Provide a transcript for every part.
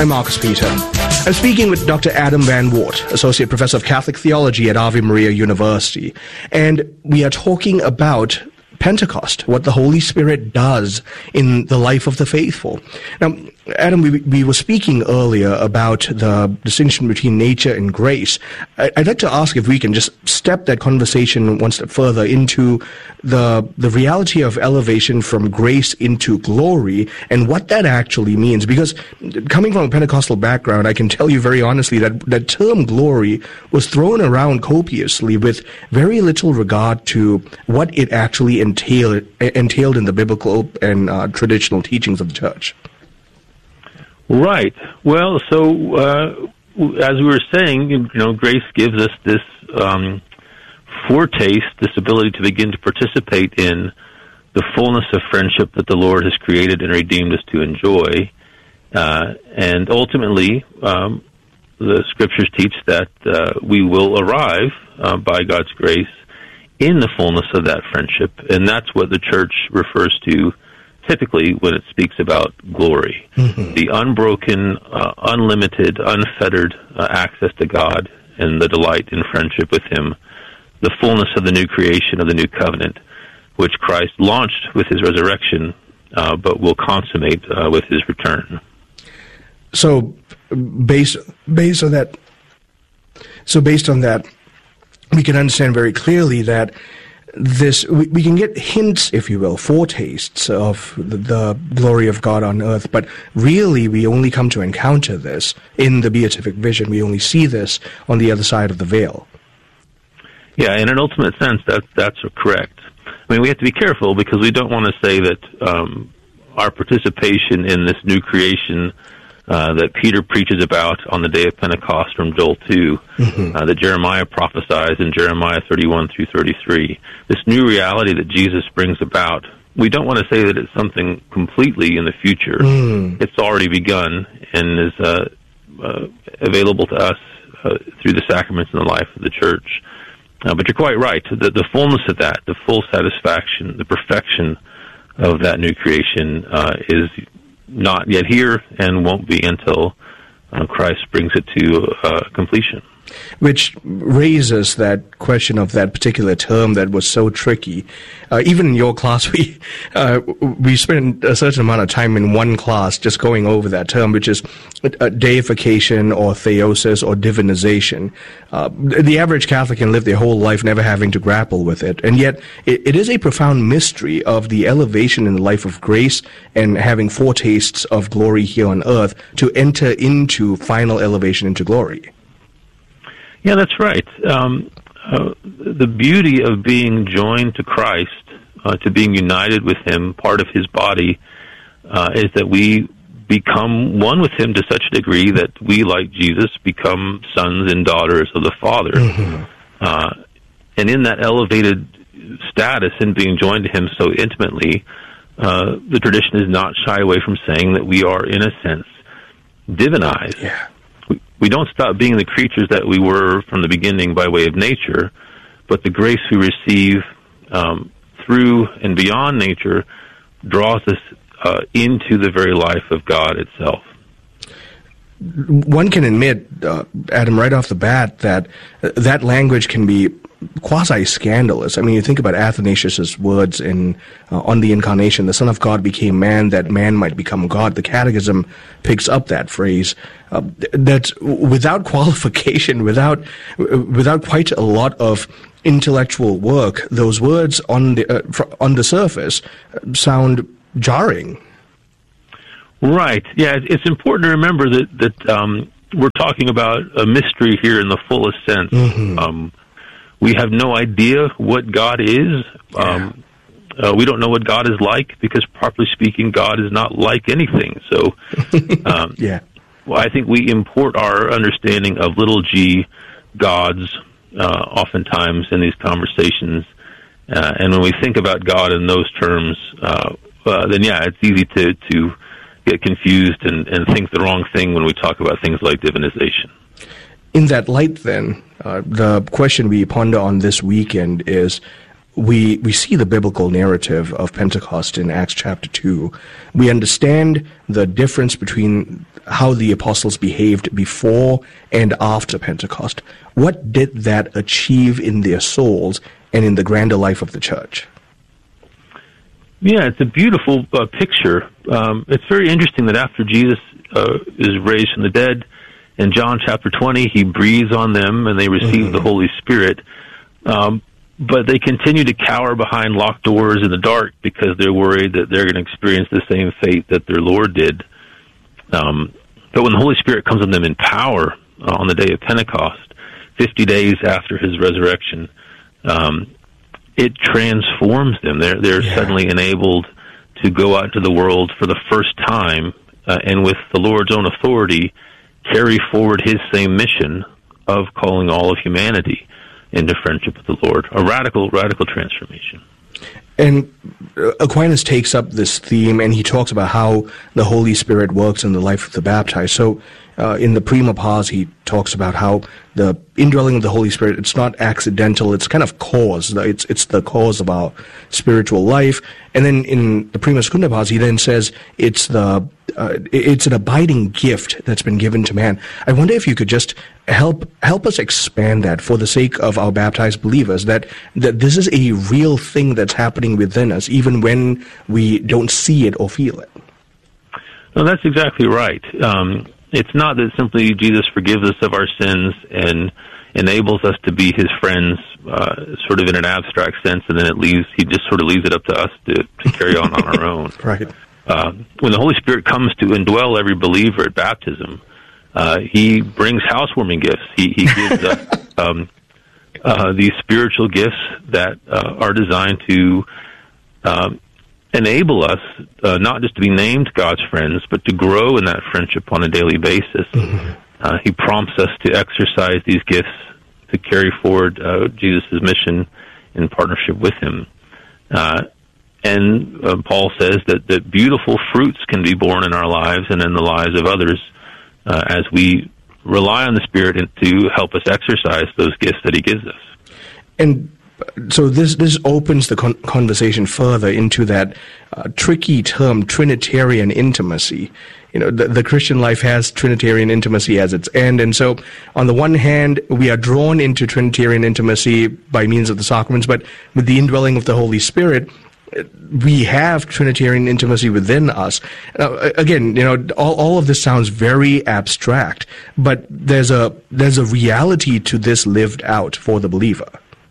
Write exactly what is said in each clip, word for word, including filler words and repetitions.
I'm Marcus Peter. I'm speaking with Doctor Adam Van Wart, Associate Professor of Catholic Theology at Ave Maria University. And we are talking about Pentecost, what the Holy Spirit does in the life of the faithful. Now, Adam, we, we were speaking earlier about the distinction between nature and grace. I, I'd like to ask if we can just step that conversation one step further into the the reality of elevation from grace into glory and what that actually means. Because coming from a Pentecostal background, I can tell you very honestly that that term glory was thrown around copiously with very little regard to what it actually entailed, entailed in the biblical and uh, traditional teachings of the church. Right. Well, so uh, as we were saying, you know, grace gives us this um, foretaste, this ability to begin to participate in the fullness of friendship that the Lord has created and redeemed us to enjoy. Uh, and ultimately, um, the Scriptures teach that uh, we will arrive, uh, by God's grace, in the fullness of that friendship. And that's what the Church refers to typically when it speaks about glory. Mm-hmm. The unbroken, uh, unlimited, unfettered uh, access to God and the delight in friendship with Him, the fullness of the new creation of the new covenant, which Christ launched with His resurrection, uh, but will consummate uh, with His return. So, based based on that, so based on that, we can understand very clearly that this we, we can get hints, if you will, foretastes of the, the glory of God on earth, but really we only come to encounter this in the beatific vision. We only see this on the other side of the veil. Yeah, in an ultimate sense, that that's correct. I mean, we have to be careful because we don't want to say that um, our participation in this new creation Uh, that Peter preaches about on the day of Pentecost from Joel two, mm-hmm. uh, that Jeremiah prophesies in Jeremiah thirty-one through thirty-three. This new reality that Jesus brings about, we don't want to say that it's something completely in the future. Mm. It's already begun and is uh, uh, available to us uh, through the sacraments in the life of the Church. Uh, but you're quite right. The, the fullness of that, the full satisfaction, the perfection of that new creation uh, is not yet here and won't be until uh, Christ brings it to uh, completion. Which raises that question of that particular term that was so tricky. Uh, even in your class, we uh, we spent a certain amount of time in one class just going over that term, which is uh, deification or theosis or divinization. Uh, the average Catholic can live their whole life never having to grapple with it, and yet it, it is a profound mystery of the elevation in the life of grace and having foretastes of glory here on earth to enter into final elevation into glory. Yeah, that's right. Um, uh, the beauty of being joined to Christ, uh, to being united with Him, part of His body, uh, is that we become one with Him to such a degree that we, like Jesus, become sons and daughters of the Father. Mm-hmm. Uh, and in that elevated status and being joined to Him so intimately, uh, the tradition is not shy away from saying that we are, in a sense, divinized. Yeah. We don't stop being the creatures that we were from the beginning by way of nature, but the grace we receive um, through and beyond nature draws us uh, into the very life of God itself. One can admit, uh, Adam, right off the bat, that uh, that language can be quasi-scandalous. I mean, you think about Athanasius' words in uh, on the Incarnation, the Son of God became man that man might become God. The Catechism picks up that phrase. Uh, that without qualification, without without quite a lot of intellectual work, those words on the uh, fr- on the surface sound jarring. Right. Yeah, it's important to remember that that um, we're talking about a mystery here in the fullest sense. Mm-hmm. Um, we have no idea what God is. Yeah. Um, uh, we don't know what God is like because, properly speaking, God is not like anything. So, um, yeah. Well, I think we import our understanding of little g gods uh, oftentimes in these conversations. Uh, and when we think about God in those terms, uh, uh, then, yeah, it's easy to, to get confused and, and think the wrong thing when we talk about things like divinization. In that light, then, uh, the question we ponder on this weekend is, we we see the biblical narrative of Pentecost in Acts chapter two. We understand the difference between how the apostles behaved before and after Pentecost. What did that achieve in their souls and in the grander life of the church? Yeah, it's a beautiful uh, picture. Um, it's very interesting that after Jesus uh, is raised from the dead, in John chapter twenty, he breathes on them and they receive mm-hmm. the Holy Spirit. Um, but they continue to cower behind locked doors in the dark because they're worried that they're going to experience the same fate that their Lord did. Um, but when the Holy Spirit comes on them in power uh, on the day of Pentecost, fifty days after his resurrection, um, it transforms them. They're, they're yeah. suddenly enabled to go out into the world for the first time uh, and with the Lord's own authority carry forward his same mission of calling all of humanity into friendship with the Lord. A radical, radical transformation. And Aquinas takes up this theme, and he talks about how the Holy Spirit works in the life of the baptized. So uh, in the Prima Pars, he talks about how the indwelling of the Holy Spirit, it's not accidental, it's kind of cause. It's it's the cause of our spiritual life. And then in the Prima Secunda Pars, he then says it's the uh, it's an abiding gift that's been given to man. I wonder if you could just help help us expand that for the sake of our baptized believers, that, that this is a real thing that's happening within us, even when we don't see it or feel it. No, that's exactly right. Um, it's not that simply Jesus forgives us of our sins and enables us to be his friends, uh, sort of in an abstract sense, and then it leaves, he just sort of leaves it up to us to, to carry on on our own. Right. Uh, when the Holy Spirit comes to indwell every believer at baptism, uh, he brings housewarming gifts. He, he gives us um, uh, these spiritual gifts that uh, are designed to um, enable us uh, not just to be named God's friends, but to grow in that friendship on a daily basis. Mm-hmm. Uh, he prompts us to exercise these gifts to carry forward uh, Jesus' mission in partnership with him. Uh, and uh, Paul says that, that beautiful fruits can be born in our lives and in the lives of others uh, as we rely on the Spirit and to help us exercise those gifts that he gives us. And so this this opens the con- conversation further into that uh, tricky term, Trinitarian intimacy. You know, the, the Christian life has Trinitarian intimacy as its end, and so on the one hand, we are drawn into Trinitarian intimacy by means of the sacraments, but with the indwelling of the Holy Spirit, we have Trinitarian intimacy within us. Now, again, you know, all, all of this sounds very abstract, but there's a there's a reality to this lived out for the believer.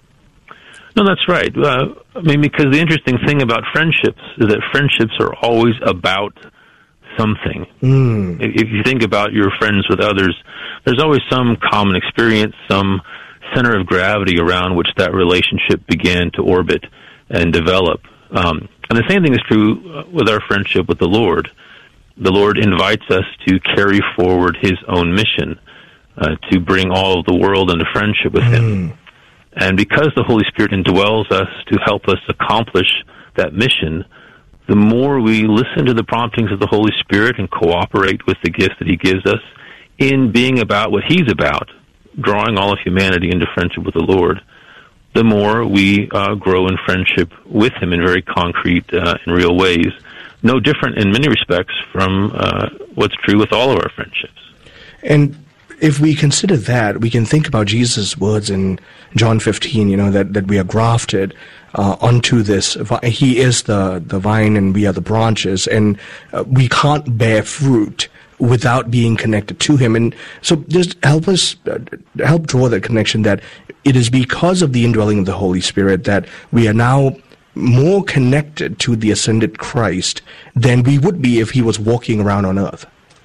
No, that's right. Uh, I mean, because the interesting thing about friendships is that friendships are always about something. Mm. If you think about your friends with others, there's always some common experience, some center of gravity around which that relationship began to orbit and develop. Um, and the same thing is true with our friendship with the Lord. The Lord invites us to carry forward his own mission, uh, to bring all of the world into friendship with mm. him. And because the Holy Spirit indwells us to help us accomplish that mission, the more we listen to the promptings of the Holy Spirit and cooperate with the gifts that he gives us in being about what he's about, drawing all of humanity into friendship with the Lord, the more we uh, grow in friendship with him in very concrete uh, and real ways, no different in many respects from uh, what's true with all of our friendships. And if we consider that, we can think about Jesus' words in John fifteen, you know, that, that we are grafted uh, onto this. He is the, the vine and we are the branches, and uh, we can't bear fruit without being connected to him. And so just help us, uh, help draw that connection that it is because of the indwelling of the Holy Spirit that we are now more connected to the ascended Christ than we would be if he was walking around on earth.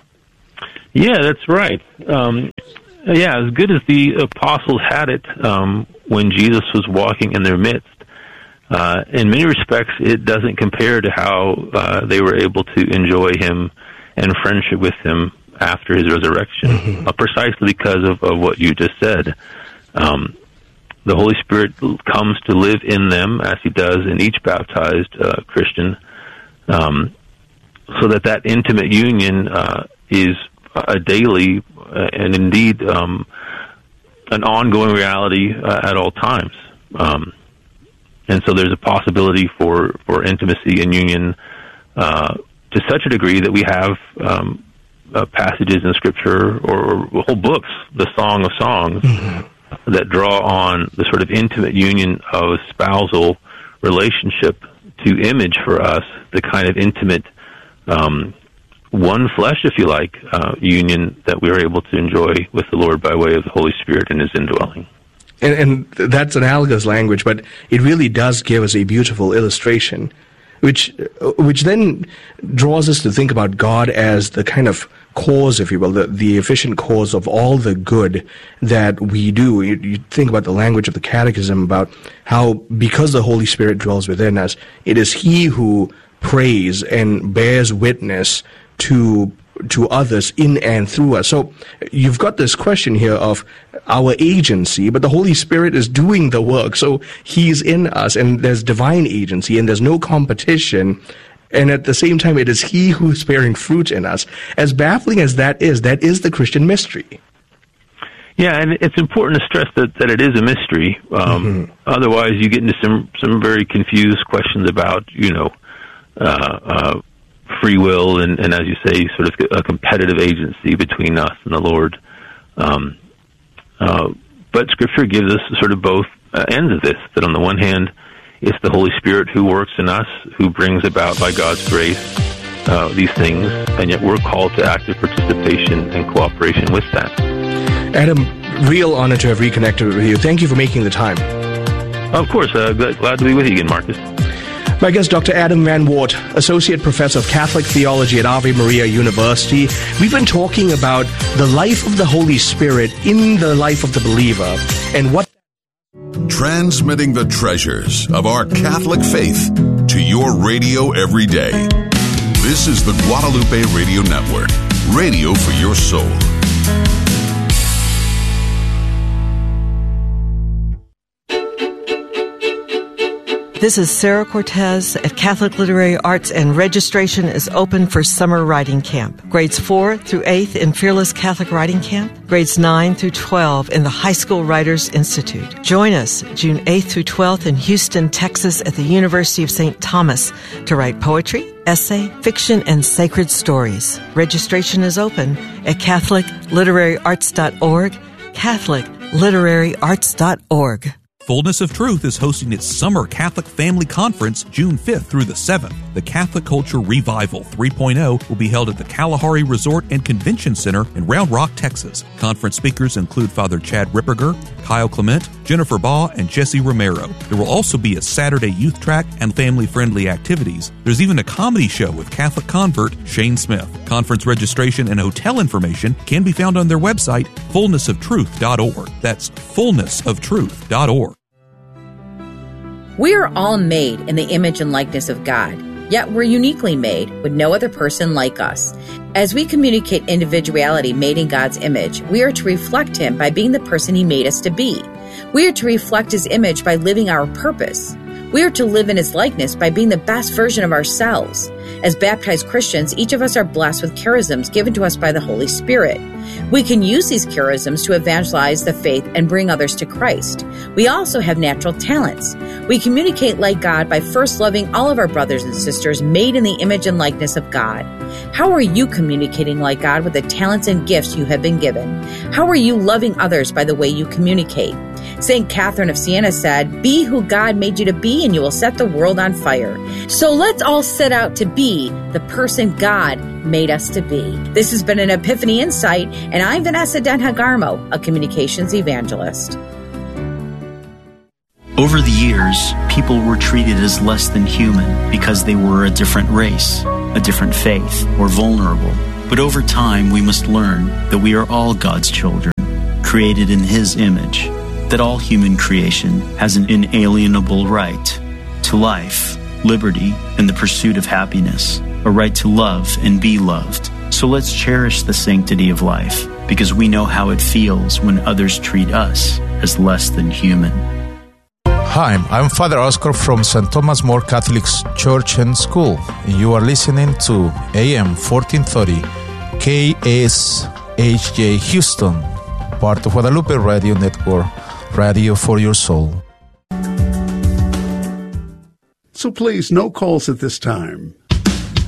Yeah, that's right. Um, yeah, as good as the apostles had it um, when Jesus was walking in their midst, uh, in many respects, it doesn't compare to how uh, they were able to enjoy him and friendship with him after his resurrection, mm-hmm. uh, precisely because of, of what you just said. Um, the Holy Spirit comes to live in them, as he does in each baptized uh, Christian, um, so that that intimate union uh, is a daily uh, and indeed um, an ongoing reality uh, at all times. Um, and so there's a possibility for, for intimacy and union uh, to such a degree that we have um, uh, passages in Scripture or, or whole books, the Song of Songs, mm-hmm. that draw on the sort of intimate union of spousal relationship to image for us the kind of intimate um, one flesh, if you like, uh, union that we are able to enjoy with the Lord by way of the Holy Spirit and His indwelling. And, and that's analogous language, but it really does give us a beautiful illustration, which which then draws us to think about God as the kind of cause, if you will, the, the efficient cause of all the good that we do. You, you think about the language of the Catechism about how, because the Holy Spirit dwells within us, it is He who prays and bears witness to to others in and through us. So you've got this question here of our agency, but the Holy Spirit is doing the work. So He's in us, and there's divine agency, and there's no competition. And at the same time, it is He who is bearing fruit in us. As baffling as that is, that is the Christian mystery. Yeah, and it's important to stress that, that it is a mystery. Um, mm-hmm. Otherwise, you get into some, some very confused questions about, you know, uh, uh, free will and, and, as you say, sort of a competitive agency between us and the Lord. Um, uh, but Scripture gives us sort of both uh, ends of this, that on the one hand, it's the Holy Spirit who works in us, who brings about by God's grace uh, these things, and yet we're called to active participation and cooperation with that. Adam, real honor to have reconnected with you. Thank you for making the time. Of course. Uh, glad to be with you again, Marcus. My guest, Doctor Adam Van Wart, Associate Professor of Catholic Theology at Ave Maria University. We've been talking about the life of the Holy Spirit in the life of the believer and what... Transmitting the treasures of our Catholic faith to your radio every day. This is the Guadalupe Radio Network, radio for your soul. This is Sarah Cortez at Catholic Literary Arts, and registration is open for summer writing camp. Grades four through eighth in Fearless Catholic Writing Camp. Grades nine through twelve in the High School Writers Institute. Join us June eighth through twelfth in Houston, Texas at the University of Saint Thomas to write poetry, essay, fiction, and sacred stories. Registration is open at catholic literary arts dot org, catholic literary arts dot org. Fullness of Truth is hosting its Summer Catholic Family Conference June fifth through the seventh. The Catholic Culture Revival three point oh will be held at the Kalahari Resort and Convention Center in Round Rock, Texas. Conference speakers include Father Chad Ripperger, Kyle Clement, Jennifer Baugh, and Jesse Romero. There will also be a Saturday youth track and family-friendly activities. There's even a comedy show with Catholic convert Shane Smith. Conference registration and hotel information can be found on their website, fullness of truth dot org. That's fullness of truth dot org. We are all made in the image and likeness of God, yet we're uniquely made with no other person like us. As we communicate individuality made in God's image, we are to reflect Him by being the person He made us to be. We are to reflect His image by living our purpose. We are to live in His likeness by being the best version of ourselves. As baptized Christians, each of us are blessed with charisms given to us by the Holy Spirit. We can use these charisms to evangelize the faith and bring others to Christ. We also have natural talents. We communicate like God by first loving all of our brothers and sisters made in the image and likeness of God. How are you communicating like God with the talents and gifts you have been given? How are you loving others by the way you communicate? Saint Catherine of Siena said, "Be who God made you to be and you will set the world on fire." So let's all set out to be the person God made us to be. This has been an Epiphany Insight, and I'm Vanessa Denhagarmo, a communications evangelist. Over the years, people were treated as less than human because they were a different race, a different faith, or vulnerable. But over time, we must learn that we are all God's children, created in His image, that all human creation has an inalienable right to life, liberty, and the pursuit of happiness, a right to love and be loved. So let's cherish the sanctity of life, because we know how it feels when others treat us as less than human. Hi, I'm Father Oscar from Saint Thomas More Catholic Church and School, and you are listening to A M fourteen thirty K S H J Houston, part of Guadalupe Radio Network, radio for your soul. So please, no calls at this time.